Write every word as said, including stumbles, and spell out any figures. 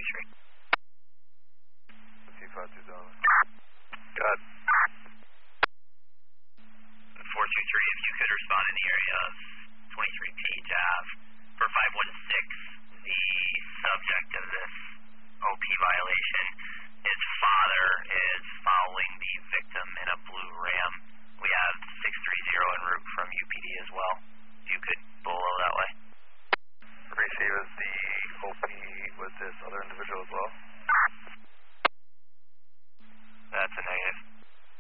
three. T five two Donovan. Got four two three, if you could respond in the area of twenty-three Page Ave for five one six, the subject of this O P